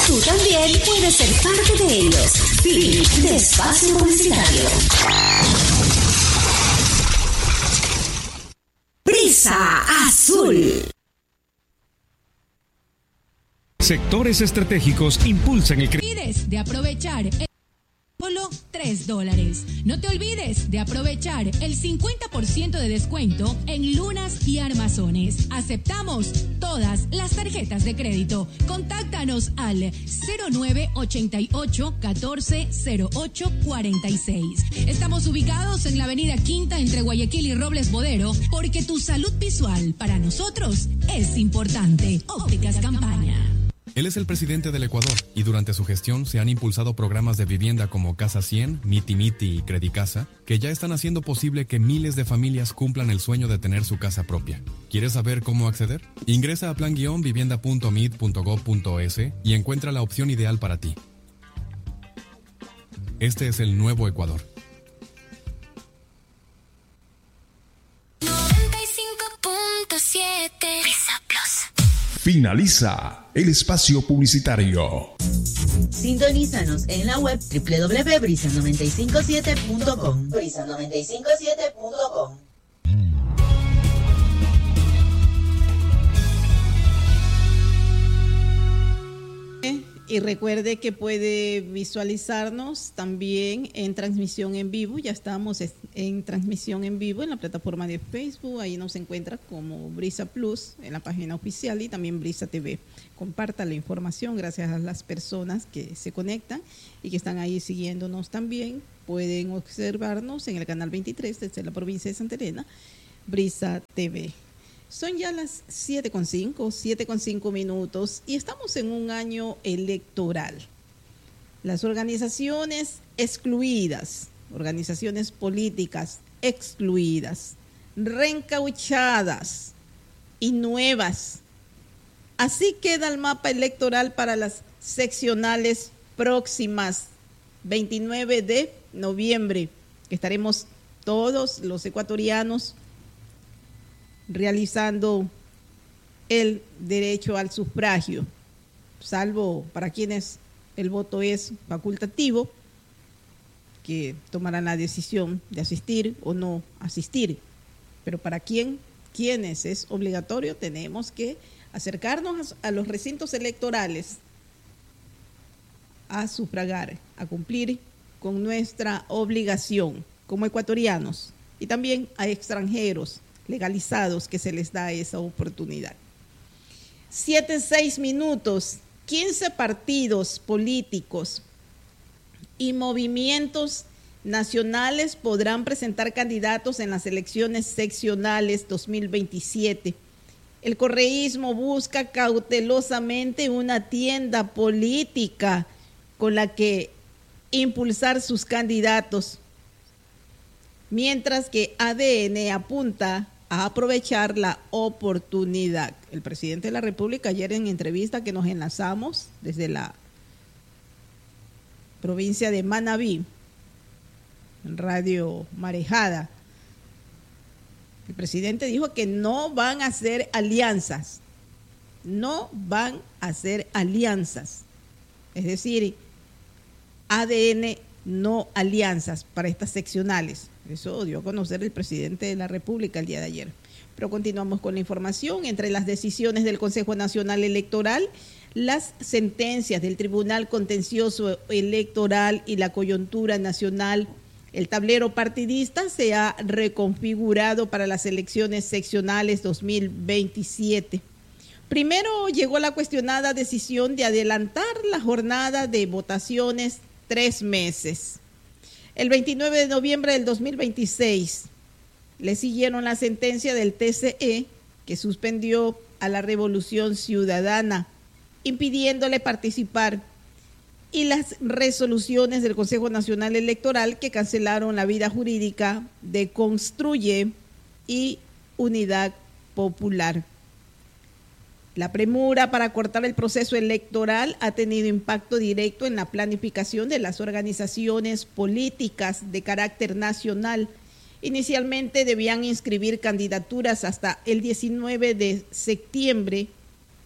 Tú también puedes ser parte de ellos. Fin de espacio publicitario. Brisa Azul. Sectores estratégicos impulsan el crecimiento. De aprovechar solo $3. No te olvides de aprovechar el 50% de descuento en lunas y armazones. Aceptamos todas las tarjetas de crédito. Contáctanos al 0988 14 08 46. Estamos ubicados en la avenida Quinta entre Guayaquil y Robles Bodero, porque tu salud visual para nosotros es importante. Ópticas Campaña. Él es el presidente del Ecuador y durante su gestión se han impulsado programas de vivienda como Casa 100, Miti Miti y Credicasa, que ya están haciendo posible que miles de familias cumplan el sueño de tener su casa propia. ¿Quieres saber cómo acceder? Ingresa a plan-vivienda.mid.gov.es y encuentra la opción ideal para ti. Este es el nuevo Ecuador. 95.7 Brisa Plus. Finaliza el espacio publicitario. Sintonízanos en la web www.brisa957.com. Brisa957.com. Y recuerde que puede visualizarnos también en transmisión en vivo. Ya estamos en transmisión en vivo en la plataforma de Facebook. Ahí nos encuentra como Brisa Plus en la página oficial y también Brisa TV. Comparta la información gracias a las personas que se conectan y que están ahí siguiéndonos también. Pueden observarnos en el canal 23 desde la provincia de Santa Elena, Brisa TV. Son ya las 7:05 minutos y estamos en un año electoral. Las organizaciones excluidas, organizaciones políticas excluidas, reencauchadas y nuevas. Así queda el mapa electoral para las seccionales próximas, 29 de noviembre, que estaremos todos los ecuatorianos realizando el derecho al sufragio, salvo para quienes el voto es facultativo, que tomarán la decisión de asistir o no asistir. Pero para quienes es obligatorio, tenemos que acercarnos a los recintos electorales a sufragar, a cumplir con nuestra obligación como ecuatorianos y también a extranjeros legalizados que se les da esa oportunidad. 7:06 minutos, 15 partidos políticos y movimientos nacionales podrán presentar candidatos en las elecciones seccionales 2027. El correísmo busca cautelosamente una tienda política con la que impulsar sus candidatos, mientras que ADN apunta a aprovechar la oportunidad. El presidente de la República ayer en entrevista que nos enlazamos desde la provincia de Manabí, en Radio Marejada, el presidente dijo que no van a hacer alianzas, es decir, ADN no alianzas para estas seccionales. Eso dio a conocer el presidente de la República el día de ayer. Pero continuamos con la información. Entre las decisiones del Consejo Nacional Electoral, las sentencias del Tribunal Contencioso Electoral y la coyuntura nacional, el tablero partidista se ha reconfigurado para las elecciones seccionales 2027. Primero llegó la cuestionada decisión de adelantar la jornada de votaciones 3 meses. El 29 de noviembre del 2026 le siguieron la sentencia del TCE que suspendió a la Revolución Ciudadana, impidiéndole participar, y las resoluciones del Consejo Nacional Electoral que cancelaron la vida jurídica de Construye y Unidad Popular. La premura para cortar el proceso electoral ha tenido impacto directo en la planificación de las organizaciones políticas de carácter nacional. Inicialmente debían inscribir candidaturas hasta el 19 de septiembre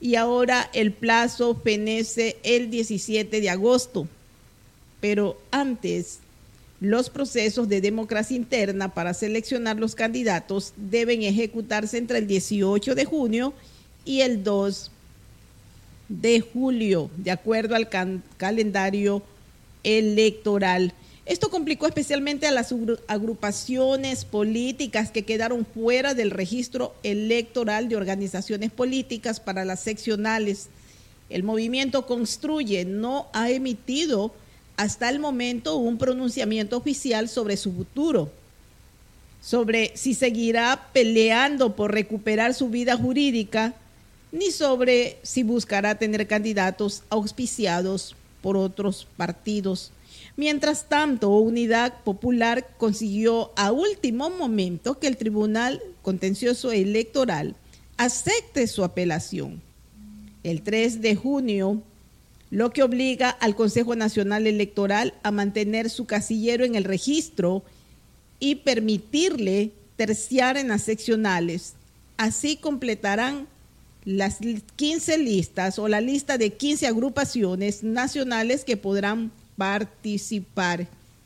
y ahora el plazo fenece el 17 de agosto. Pero antes, los procesos de democracia interna para seleccionar los candidatos deben ejecutarse entre el 18 de junio y el 2 de julio, de acuerdo al calendario electoral. Esto complicó especialmente a las agrupaciones políticas que quedaron fuera del registro electoral de organizaciones políticas para las seccionales. El movimiento Construye no ha emitido hasta el momento un pronunciamiento oficial sobre su futuro, sobre si seguirá peleando por recuperar su vida jurídica, ni sobre si buscará tener candidatos auspiciados por otros partidos. Mientras tanto, Unidad Popular consiguió a último momento que el Tribunal Contencioso Electoral acepte su apelación. El 3 de junio, lo que obliga al Consejo Nacional Electoral a mantener su casillero en el registro y permitirle terciar en las seccionales. Así completarán las 15 listas o la lista de 15 agrupaciones nacionales que podrán participar.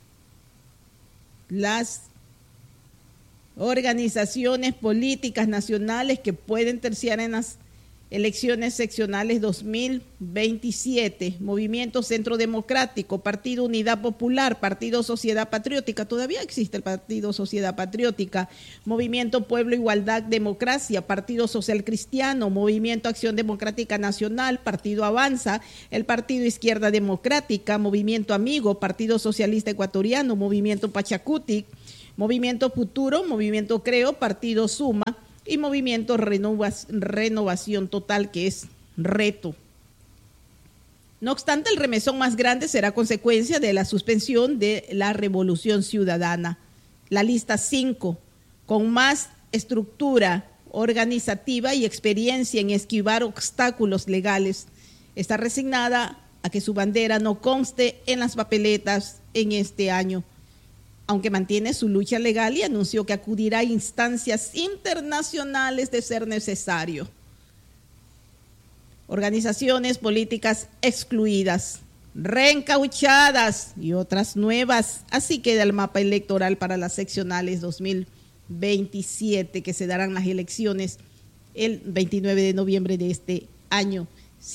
Las organizaciones políticas nacionales que pueden terciar en las elecciones seccionales 2027, Movimiento Centro Democrático, Partido Unidad Popular, Partido Sociedad Patriótica, todavía existe el Partido Sociedad Patriótica, Movimiento Pueblo, Igualdad, Democracia, Partido Social Cristiano, Movimiento Acción Democrática Nacional, Partido Avanza, el Partido Izquierda Democrática, Movimiento Amigo, Partido Socialista Ecuatoriano, Movimiento Pachacutic, Movimiento Futuro, Movimiento Creo, Partido Suma, y Movimiento Renovación Total, que es Reto. No obstante, el remesón más grande será consecuencia de la suspensión de la Revolución Ciudadana. La lista 5, con más estructura organizativa y experiencia en esquivar obstáculos legales, está resignada a que su bandera no conste en las papeletas en este año, aunque mantiene su lucha legal y anunció que acudirá a instancias internacionales de ser necesario. Organizaciones políticas excluidas, reencauchadas y otras nuevas. Así queda el mapa electoral para las seccionales 2027, que se darán las elecciones el 29 de noviembre de este año.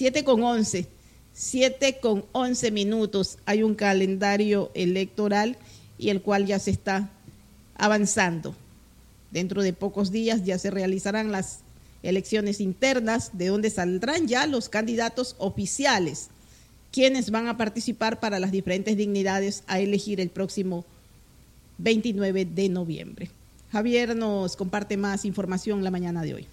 7:11 minutos. Hay un calendario electoral y el cual ya se está avanzando. Dentro de pocos días ya se realizarán las elecciones internas, de donde saldrán ya los candidatos oficiales, quienes van a participar para las diferentes dignidades a elegir el próximo 29 de noviembre. Javier nos comparte más información la mañana de hoy.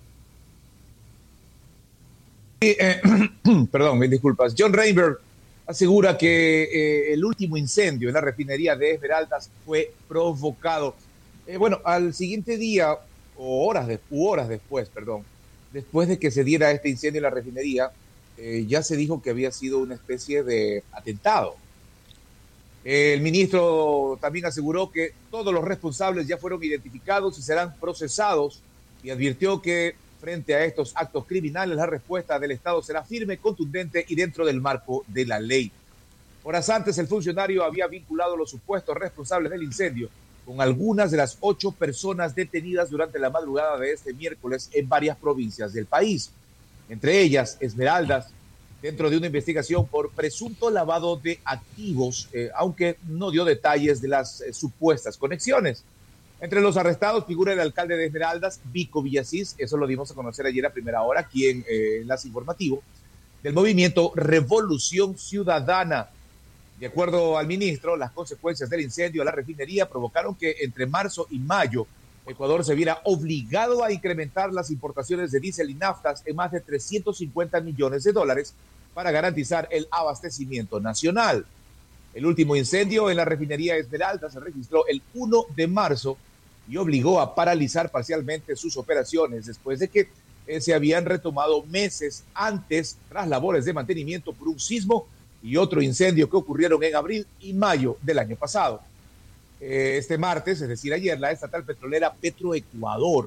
Perdón, mil disculpas. John Reinberg asegura que el último incendio en la refinería de Esmeraldas fue provocado. Al siguiente día, horas después de que se diera este incendio en la refinería, ya se dijo que había sido una especie de atentado. El ministro también aseguró que todos los responsables ya fueron identificados y serán procesados, y advirtió que frente a estos actos criminales, la respuesta del Estado será firme, contundente y dentro del marco de la ley. Horas antes, el funcionario había vinculado a los supuestos responsables del incendio con algunas de las 8 personas detenidas durante la madrugada de este miércoles en varias provincias del país. Entre ellas, Esmeraldas, dentro de una investigación por presunto lavado de activos, aunque no dio detalles de las supuestas conexiones. Entre los arrestados figura el alcalde de Esmeraldas, Vico Villasís, eso lo dimos a conocer ayer a primera hora aquí en Enlace Informativo, del movimiento Revolución Ciudadana. De acuerdo al ministro, las consecuencias del incendio a la refinería provocaron que entre marzo y mayo Ecuador se viera obligado a incrementar las importaciones de diésel y naftas en más de $350 millones para garantizar el abastecimiento nacional. El último incendio en la refinería Esmeralda se registró el 1 de marzo y obligó a paralizar parcialmente sus operaciones después de que se habían retomado meses antes tras labores de mantenimiento por un sismo y otro incendio que ocurrieron en abril y mayo del año pasado. Este martes, es decir, ayer, la estatal petrolera Petroecuador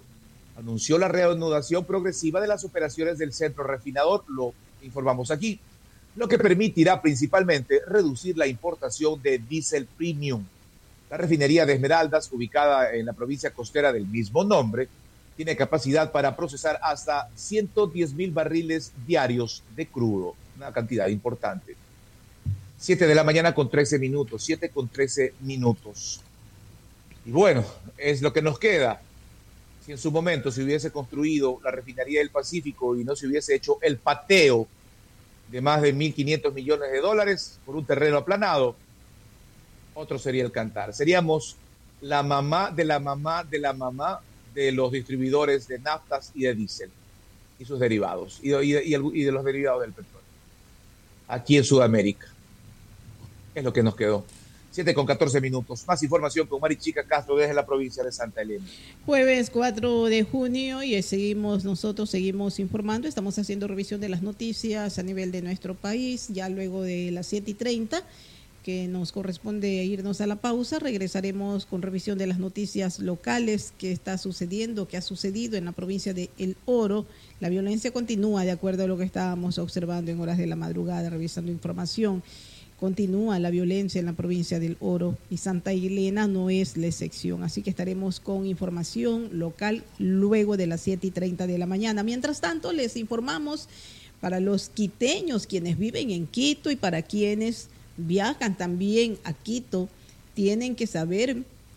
anunció la reanudación progresiva de las operaciones del centro refinador, lo informamos aquí, lo que permitirá principalmente reducir la importación de diésel premium. La refinería de Esmeraldas, ubicada en la provincia costera del mismo nombre, tiene capacidad para procesar hasta 110,000 barriles diarios de crudo, una cantidad importante. 7 de la mañana con 13 minutos, 7 con 13 minutos. Y bueno, es lo que nos queda. Si en su momento se hubiese construido la refinería del Pacífico y no se hubiese hecho el pateo de más de 1.500 millones de dólares por un terreno aplanado, otro sería el cantar. Seríamos la mamá de la mamá de la mamá de los distribuidores de naftas y de diésel y sus derivados, y de los derivados del petróleo, aquí en Sudamérica. Es lo que nos quedó. 7 con 14 minutos. Más información con Marichica Castro desde la provincia de Santa Elena. Jueves 4 de junio y nosotros seguimos informando. Estamos haciendo revisión de las noticias a nivel de nuestro país. Ya luego de las 7:30, que nos corresponde irnos a la pausa, regresaremos con revisión de las noticias locales que está sucediendo, que ha sucedido en la provincia de El Oro. La violencia continúa, de acuerdo a lo que estábamos observando en horas de la madrugada, revisando información. Continúa la violencia en la provincia del Oro y Santa Elena no es la excepción. Así que estaremos con información local luego de las 7:30 de la mañana. Mientras tanto, les informamos para los quiteños, quienes viven en Quito y para quienes viajan también a Quito, tienen que saber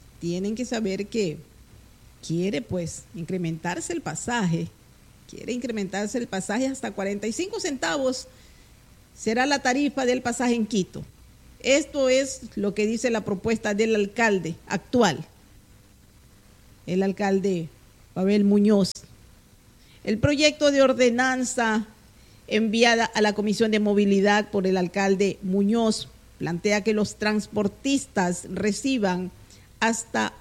que quiere pues incrementarse el pasaje. Quiere incrementarse el pasaje hasta 45 centavos. Será la tarifa del pasaje en Quito. Esto es lo que dice la propuesta del alcalde actual, el alcalde Pavel Muñoz. El proyecto de ordenanza enviada a la Comisión de Movilidad por el alcalde Muñoz plantea que los transportistas reciban hasta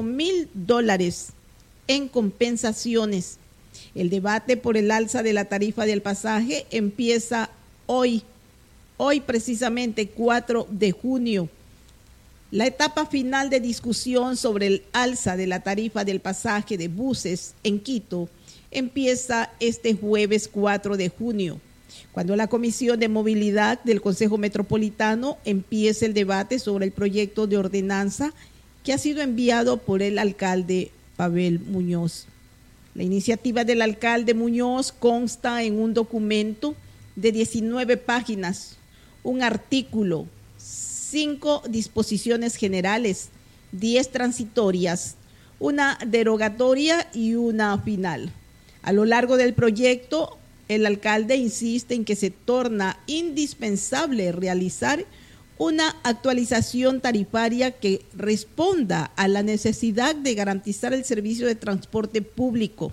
$8,000 en compensaciones. El debate por el alza de la tarifa del pasaje empieza hoy precisamente 4 de junio. La etapa final de discusión sobre el alza de la tarifa del pasaje de buses en Quito empieza este jueves 4 de junio, cuando la Comisión de Movilidad del Consejo Metropolitano empiece el debate sobre el proyecto de ordenanza que ha sido enviado por el alcalde Pavel Muñoz. La iniciativa del alcalde Muñoz consta en un documento de 19 páginas, un artículo, 5 disposiciones generales, 10 transitorias, una derogatoria y una final. A lo largo del proyecto, el alcalde insiste en que se torna indispensable realizar una actualización tarifaria que responda a la necesidad de garantizar el servicio de transporte público,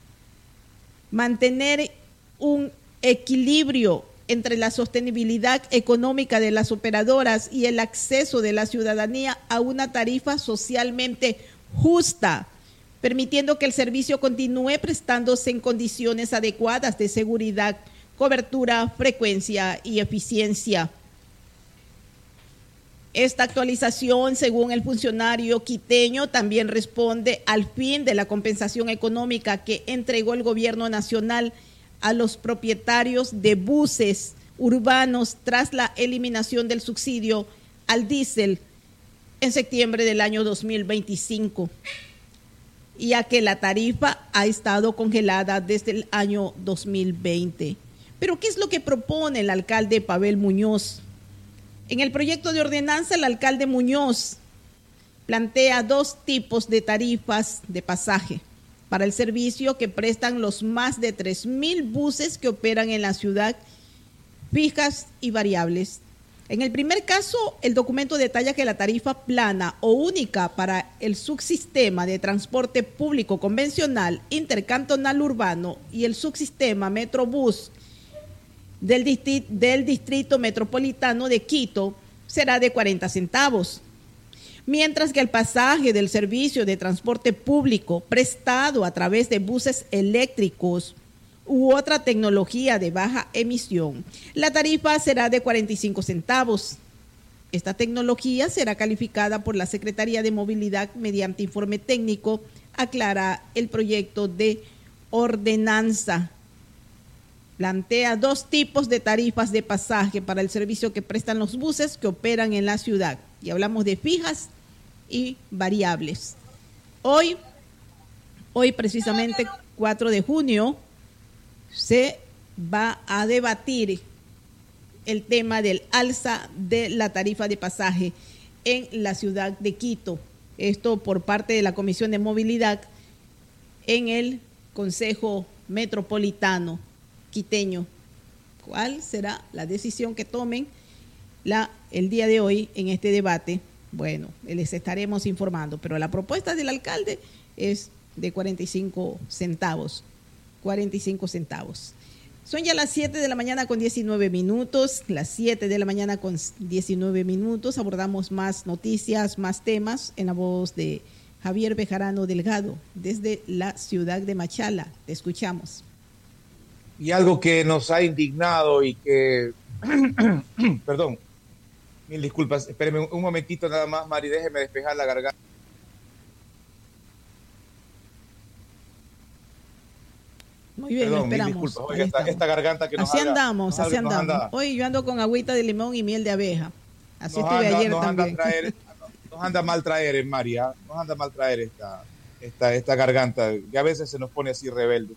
mantener un equilibrio entre la sostenibilidad económica de las operadoras y el acceso de la ciudadanía a una tarifa socialmente justa, permitiendo que el servicio continúe prestándose en condiciones adecuadas de seguridad, cobertura, frecuencia y eficiencia. Esta actualización, según el funcionario quiteño, también responde al fin de la compensación económica que entregó el gobierno nacional a los propietarios de buses urbanos tras la eliminación del subsidio al diésel en septiembre del año 2025, ya que la tarifa ha estado congelada desde el año 2020. Pero ¿qué es lo que propone el alcalde Pavel Muñoz? En el proyecto de ordenanza, el alcalde Muñoz plantea 2 tipos de tarifas de pasaje para el servicio que prestan los más de 3,000 buses que operan en la ciudad, fijas y variables. En el primer caso, el documento detalla que la tarifa plana o única para el subsistema de transporte público convencional intercantonal urbano y el subsistema Metrobús del Distrito Metropolitano de Quito será de 40 centavos. Mientras que el pasaje del servicio de transporte público prestado a través de buses eléctricos u otra tecnología de baja emisión, la tarifa será de 45 centavos. Esta tecnología será calificada por la Secretaría de Movilidad mediante informe técnico aclara el proyecto de ordenanza. Plantea 2 tipos de tarifas de pasaje para el servicio que prestan los buses que operan en la ciudad. Y hablamos de fijas y variables. Hoy precisamente 4 de junio, se va a debatir el tema del alza de la tarifa de pasaje en la ciudad de Quito. Esto por parte de la Comisión de Movilidad en el Consejo Metropolitano quiteño. ¿Cuál será la decisión que tomen el día de hoy en este debate? Bueno, les estaremos informando, pero la propuesta del alcalde es de 45 centavos. 45 centavos. Son ya las 7 de la mañana con 19 minutos. Las 7 de la mañana con 19 minutos. Abordamos más noticias, más temas en la voz de Javier Bejarano Delgado desde la ciudad de Machala. Te escuchamos. Y algo que nos ha indignado y que, perdón, mil disculpas, espéreme un momentito nada más, Mari, déjeme despejar la garganta. Muy bien, Perdón, lo esperamos. Disculpas, oiga, esta garganta que nos así andamos. anda. Hoy yo ando con agüita de limón y miel de abeja. Así estuve ayer también. Nos anda mal traer, María, nos anda mal traer esta garganta, que a veces se nos pone así rebelde.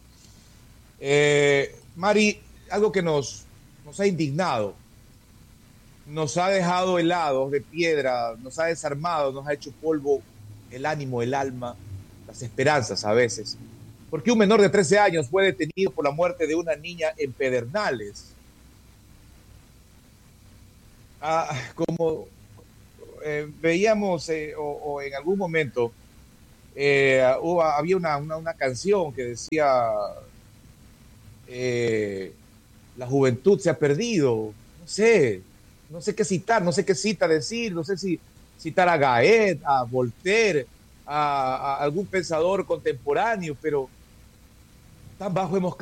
Mari, algo que nos ha indignado, nos ha dejado helados de piedra, nos ha desarmado, nos ha hecho polvo el ánimo, el alma, las esperanzas a veces. Porque un menor de 13 años fue detenido por la muerte de una niña en Pedernales. Como veíamos o en algún momento, había una canción que decía la juventud se ha perdido. No sé qué citar, no sé qué cita decir, no sé si citar a Gaet, a Voltaire, a algún pensador contemporáneo, pero tan bajo hemos